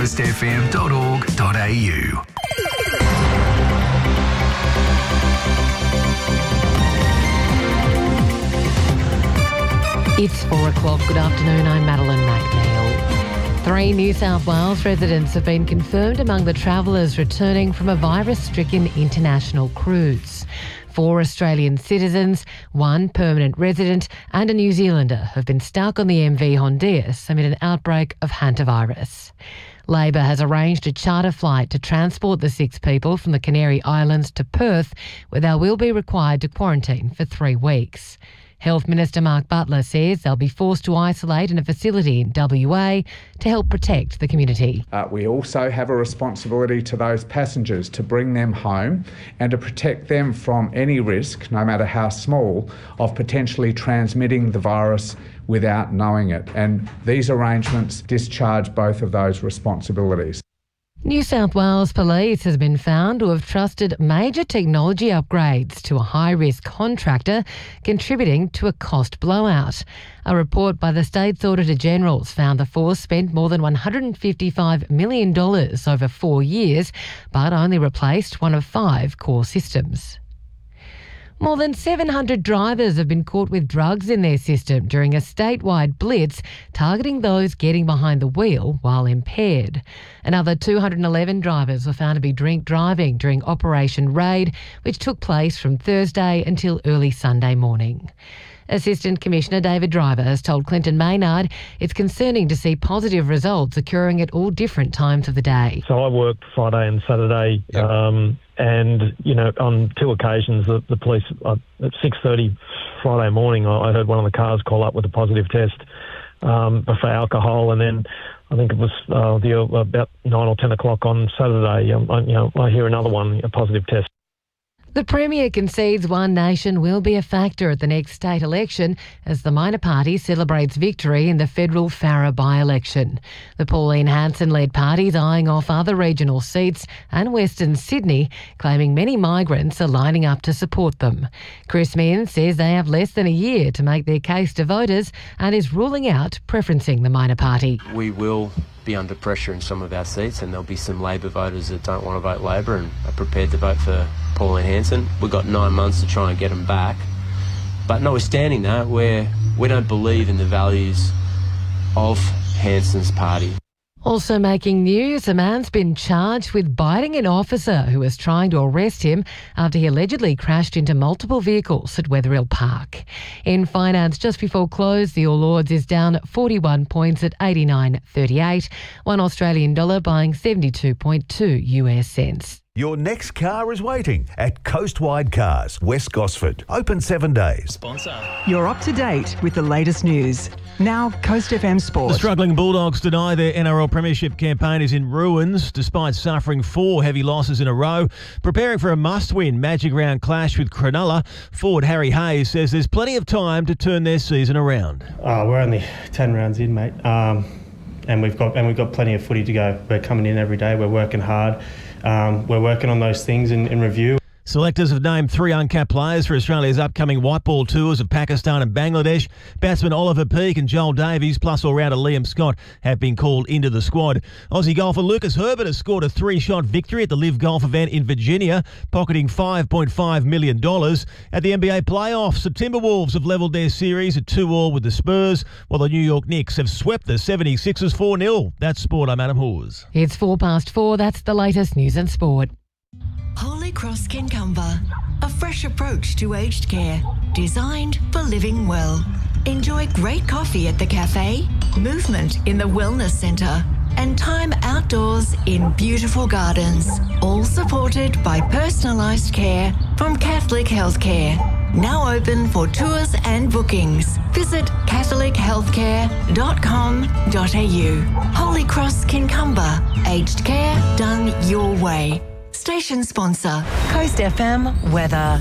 coastfm.org.au. It's 4 o'clock. Good afternoon. I'm Madeline McNeil. 3 New South Wales residents have been confirmed among the travellers returning from a virus-stricken international cruise. 4 Australian citizens, 1 permanent resident and a New Zealander have been stuck on the MV Hondias amid an outbreak of hantavirus. Labor has arranged a charter flight to transport the 6 people from the Canary Islands to Perth, where they will be required to quarantine for 3 weeks. Health Minister Mark Butler says they'll be forced to isolate in a facility in WA to help protect the community. We also have a responsibility to those passengers to bring them home and to protect them from any risk, no matter how small, of potentially transmitting the virus without knowing it. And these arrangements discharge both of those responsibilities. New South Wales Police has been found to have trusted major technology upgrades to a high-risk contractor, contributing to a cost blowout. A report by the State's Auditor General's found the force spent more than $155 million over 4 years, but only replaced one of 5 core systems. More than 700 drivers have been caught with drugs in their system during a statewide blitz targeting those getting behind the wheel while impaired. Another 211 drivers were found to be drink driving during Operation Raid, which took place from Thursday until early Sunday morning. Assistant Commissioner David Driver has told Clinton Maynard it's concerning to see positive results occurring at all different times of the day. So I worked Friday and Saturday, and, you know, on 2 occasions the police, at 6:30 Friday morning, I heard one of the cars call up with a positive test for alcohol, and then I think it was about 9 or 10 o'clock on Saturday, I hear another one, a positive test. The Premier concedes One Nation will be a factor at the next state election as the minor party celebrates victory in the federal Farrer by-election. The Pauline Hanson-led party's eyeing off other regional seats and Western Sydney, claiming many migrants are lining up to support them. Chris Minns says they have less than a year to make their case to voters and is ruling out preferencing the minor party. We will be under pressure in some of our seats, and there'll be some Labor voters that don't want to vote Labor and are prepared to vote for Pauline Hanson. We've got 9 months to try and get them back. But notwithstanding that, we don't believe in the values of Hanson's party. Also making news, a man's been charged with biting an officer who was trying to arrest him after he allegedly crashed into multiple vehicles at Wetherill Park. In finance, just before close, the All Ords is down 41 points at 89.38. 1 Australian dollar buying 72.2 US cents. Your next car is waiting at Coastwide Cars, West Gosford. Open 7 days. Sponsor. You're up to date with the latest news. Now, Coast FM Sport. The struggling Bulldogs deny their NRL Premiership campaign is in ruins despite suffering 4 heavy losses in a row. Preparing for a must-win Magic Round clash with Cronulla, forward Harry Hayes says there's plenty of time to turn their season around. We're only 10 rounds in, mate, and we've got plenty of footy to go. We're coming in every day. We're working hard. We're working on those things in review. Selectors have named 3 uncapped players for Australia's upcoming white ball tours of Pakistan and Bangladesh. Batsman Oliver Peake and Joel Davies, plus all-rounder Liam Scott, have been called into the squad. Aussie golfer Lucas Herbert has scored a 3-shot victory at the Live Golf event in Virginia, pocketing $5.5 million. At the NBA playoffs, the Timberwolves have levelled their series at 2-2 with the Spurs, while the New York Knicks have swept the 76ers 4-0. That's sport. I'm Adam Hawes. It's 4:04. That's the latest news and sport. Holy Cross Kincumber, a fresh approach to aged care, designed for living well. Enjoy great coffee at the cafe, movement in the wellness centre, and time outdoors in beautiful gardens, all supported by personalised care from Catholic Healthcare. Now open for tours and bookings. Visit catholichealthcare.com.au. Holy Cross Kincumber, aged care done your way. Station sponsor, Coast FM Weather.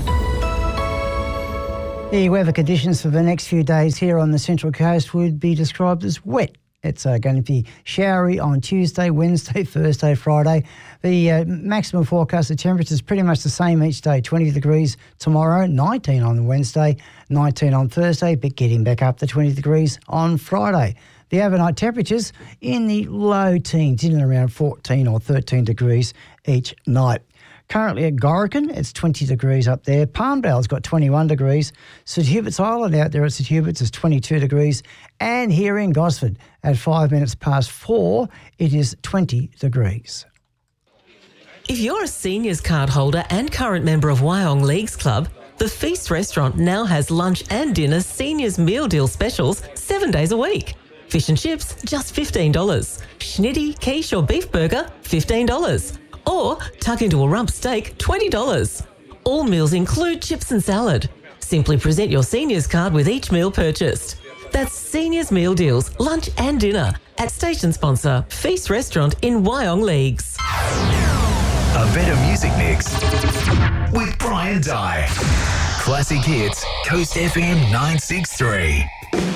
The weather conditions for the next few days here on the Central Coast would be described as wet. It's going to be showery on Tuesday, Wednesday, Thursday, Friday. The maximum forecast of temperature is pretty much the same each day. 20 degrees tomorrow, 19 on Wednesday, 19 on Thursday, but getting back up to 20 degrees on Friday. The overnight temperatures in the low teens, in and around 14 or 13 degrees each night. Currently at Gorican, it's 20 degrees up there. Palmdale's got 21 degrees. St Hubert's Island out there at St Hubert's is 22 degrees. And here in Gosford at 5 minutes past 4, it is 20 degrees. If you're a seniors card holder and current member of Wyong Leagues Club, the Feast restaurant now has lunch and dinner seniors meal deal specials 7 days a week. Fish and chips, just $15. Schnitty, quiche or beef burger, $15. Or tuck into a rump steak, $20. All meals include chips and salad. Simply present your seniors card with each meal purchased. That's Seniors Meal Deals, lunch and dinner at station sponsor Feast Restaurant in Wyong Leagues. A better music mix with Brian Dye. Classic hits, Coast FM 963.